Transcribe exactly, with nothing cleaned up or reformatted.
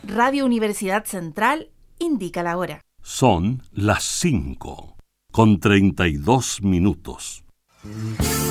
Radio Universidad Central indica la hora. Son las cinco, con treinta y dos minutos.